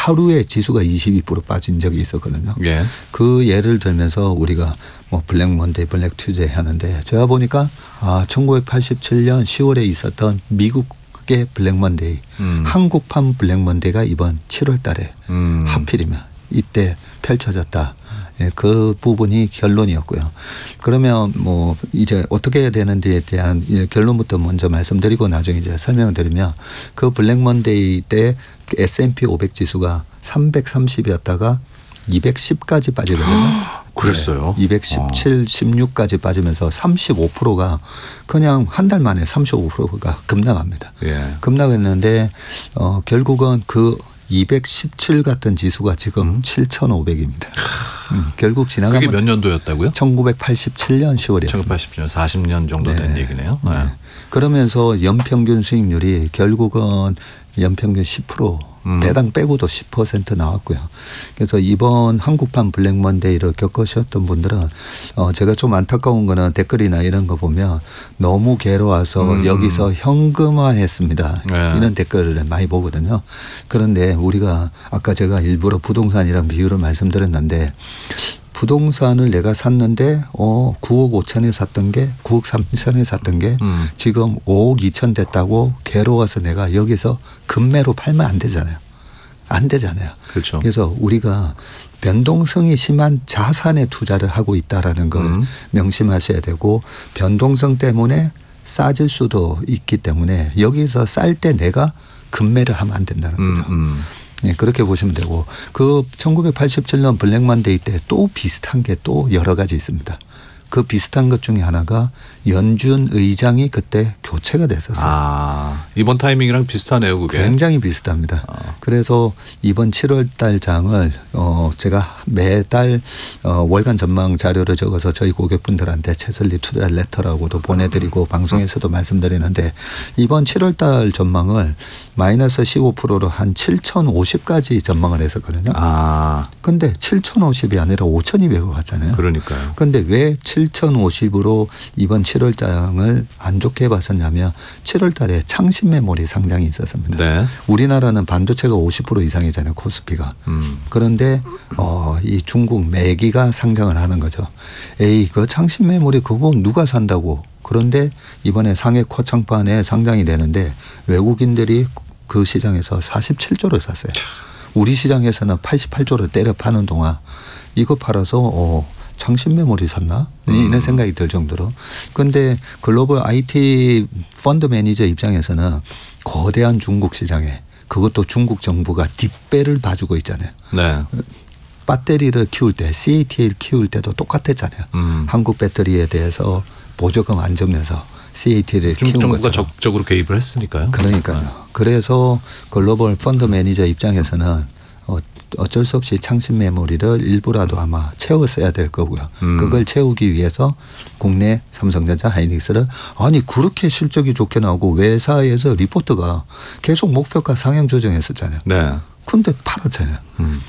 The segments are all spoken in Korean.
하루에 지수가 22% 빠진 적이 있었거든요. 예. 그 예를 들면서 우리가 뭐 블랙 먼데이, 블랙 튜즈데이 하는데 제가 보니까 1987년 10월에 있었던 미국의 블랙 먼데이, 한국판 블랙 먼데이가 이번 7월 달에 하필이면 이때 펼쳐졌다. 예, 그 부분이 결론이었고요. 그러면 뭐 이제 어떻게 해야 되는지에 대한 결론부터 먼저 말씀드리고 나중에 이제 설명을 드리면 그 블랙 먼데이 때 S&P 500 지수가 330이었다가 210까지 빠지거든요. 그랬어요. 네, 217, 16까지 빠지면서 35%가 그냥 한 달 만에 35%가 급락합니다. 예. 급락했는데 결국은 그 217 같은 지수가 지금 7,500입니다. 결국 지나가면 그게 몇 년도였다고요? 1987년 10월이었습니다. 1987년 40년 정도 된 네. 얘기네요. 네. 네. 그러면서 연평균 수익률이 결국은 연평균 10% 배당 빼고도 10% 나왔고요. 그래서 이번 한국판 블랙 먼데이를 겪으셨던 분들은 제가 좀 안타까운 거는 댓글이나 이런 거 보면 너무 괴로워서 여기서 현금화했습니다. 네. 이런 댓글을 많이 보거든요. 그런데 우리가 아까 제가 일부러 부동산이라는 비유를 말씀드렸는데 부동산을 내가 샀는데 9억 5천에 샀던 게 9억 3천에 샀던 게 지금 5억 2천 됐다고 괴로워서 내가 여기서 급매로 팔면 안 되잖아요. 안 되잖아요. 그렇죠. 그래서 우리가 변동성이 심한 자산에 투자를 하고 있다라는 걸 명심하셔야 되고 변동성 때문에 싸질 수도 있기 때문에 여기서 쌀 때 내가 급매를 하면 안 된다는 거죠. 네, 그렇게 보시면 되고 그 1987년 블랙 먼데이 때 또 비슷한 게 또 여러 가지 있습니다. 그 비슷한 것 중에 하나가 연준 의장이 그때 교체가 됐었어요. 이번 타이밍이랑 비슷하네요, 그게. 굉장히 비슷합니다. 그래서 이번 7월 달 장을 제가 매달 월간 전망 자료를 적어서 저희 고객분들한테 최설리 투자 레터라고도 보내드리고 방송에서도 말씀드리는데 이번 7월 달 전망을 마이너스 15%로 한 7,050까지 전망을 했었거든요. 근데 7,050이 아니라 5,200으로 갔잖아요. 그러니까요. 근데 왜 7,050으로 이번 7월 장을 안 좋게 봤었냐면 7월 달에 창신 메모리 상장이 있었습니다. 네. 우리나라는 반도체가 50% 이상이잖아요. 코스피가. 그런데 이 중국 매기가 상장을 하는 거죠. 그 창신 메모리 그거 누가 산다고. 그런데 이번에 상해 코창판에 상장이 되는데 외국인들이 그 시장에서 47조를 샀어요. 우리 시장에서는 88조를 때려 파는 동안 이거 팔아서 창신 메모리 샀나? 이런 생각이 들 정도로. 그런데 글로벌 IT 펀드 매니저 입장에서는 거대한 중국 시장에 그것도 중국 정부가 뒷배를 봐주고 있잖아요. 네. 배터리를 키울 때 CATL 키울 때도 똑같았잖아요. 한국 배터리에 대해서 보조금 안 주면서 CATL을 키운 중국 정부가 것처럼. 적극적으로 개입을 했으니까요. 그러니까요. 그래서 글로벌 펀드 매니저 입장에서는 어쩔 수 없이 창신 메모리를 일부라도 아마 채웠어야 될 거고요. 그걸 채우기 위해서 국내 삼성전자 하이닉스를 아니 그렇게 실적이 좋게 나오고 외사에서 리포트가 계속 목표가 상향 조정했었잖아요. 네. 근데 팔았잖아요.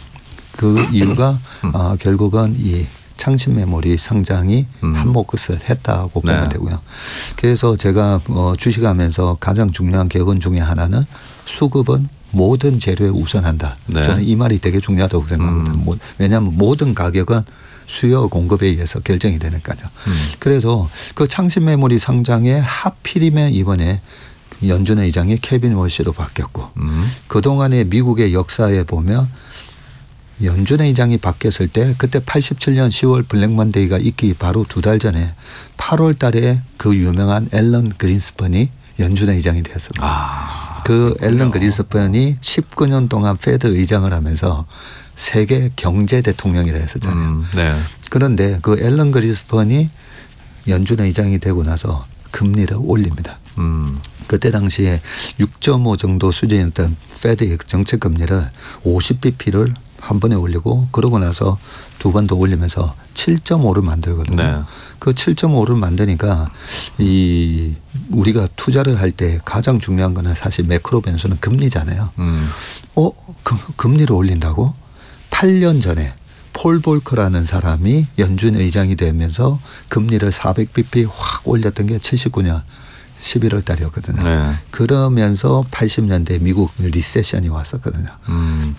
그 이유가 결국은 이 창신 메모리 상장이 한몫을 했다고 보면 되고요. 그래서 제가 주식하면서 가장 중요한 개론 중에 하나는 수급은 모든 재료에 우선한다. 네. 저는 이 말이 되게 중요하다고 생각합니다. 왜냐하면 모든 가격은 수요 공급에 의해서 결정이 되니까요. 그래서 그 창신 메모리 상장에 하필이면 이번에 연준 의장이 케빈 월시로 바뀌었고 그동안의 미국의 역사에 보면 연준 의장이 바뀌었을 때 그때 87년 10월 블랙 먼데이가 있기 바로 2달 전에 8월 달에 그 유명한 앨런 그린스펀이 연준 의장이 되었습니다. 그 앨런 그린스펀이 19년 동안 페드 의장을 하면서 세계 경제 대통령이라 했었잖아요. 네. 그런데 그 앨런 그린스펀이 연준 의장이 되고 나서 금리를 올립니다. 그때 당시에 6.5 정도 수준이었던 페드 정책 금리를 50bp를 한 번에 올리고 그러고 나서 두 번 더 올리면서 7.5를 만들거든요. 네. 그 7.5를 만드니까 이 우리가 투자를 할 때 가장 중요한 거는 사실 매크로 변수는 금리잖아요. 금리를 올린다고? 8년 전에 폴 볼커라는 사람이 연준 의장이 되면서 금리를 400bp 확 올렸던 게 79년 11월 달이었거든요. 네. 그러면서 80년대 미국 리세션이 왔었거든요.